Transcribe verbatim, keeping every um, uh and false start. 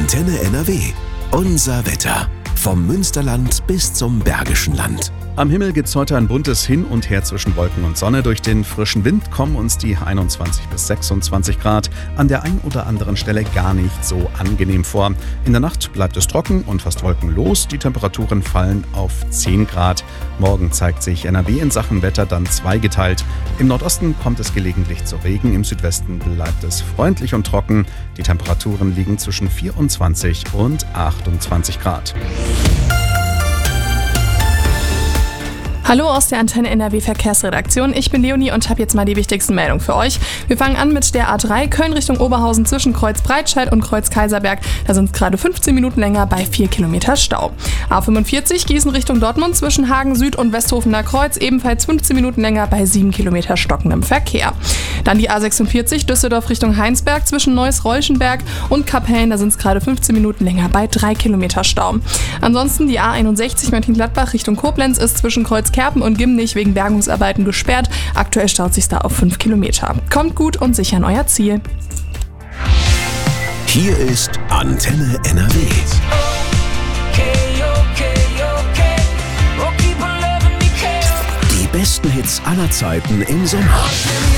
Antenne N R W. Unser Wetter. Vom Münsterland bis zum Bergischen Land. Am Himmel gibt's heute ein buntes Hin und Her zwischen Wolken und Sonne. Durch den frischen Wind kommen uns die einundzwanzig bis sechsundzwanzig Grad an der ein oder anderen Stelle gar nicht so angenehm vor. In der Nacht bleibt es trocken und fast wolkenlos. Die Temperaturen fallen auf zehn Grad. Morgen zeigt sich N R W in Sachen Wetter dann zweigeteilt. Im Nordosten kommt es gelegentlich zu Regen, im Südwesten bleibt es freundlich und trocken. Die Temperaturen liegen zwischen vierundzwanzig und achtundzwanzig Grad. Hallo aus der Antenne N R W Verkehrsredaktion. Ich bin Leonie und habe jetzt mal die wichtigsten Meldungen für euch. Wir fangen an mit der A drei Köln Richtung Oberhausen zwischen Kreuz Breitscheid und Kreuz Kaiserberg. Da sind es gerade fünfzehn Minuten länger bei vier Kilometer Stau. A fünfundvierzig Gießen Richtung Dortmund zwischen Hagen Süd und Westhofener Kreuz ebenfalls fünfzehn Minuten länger bei sieben Kilometer stockendem Verkehr. Dann die A sechsundvierzig Düsseldorf Richtung Heinsberg zwischen Neuss-Rolschenberg und Kapellen. Da sind es gerade fünfzehn Minuten länger bei drei Kilometer Stau. Ansonsten die A einundsechzig Mönchengladbach Richtung Koblenz ist zwischen Kreuz Kerpen und Gimnich wegen Bergungsarbeiten gesperrt. Aktuell staut sich da auf fünf Kilometer. Kommt gut und sicher an euer Ziel. Hier ist Antenne N R W. Die besten Hits aller Zeiten im Sommer.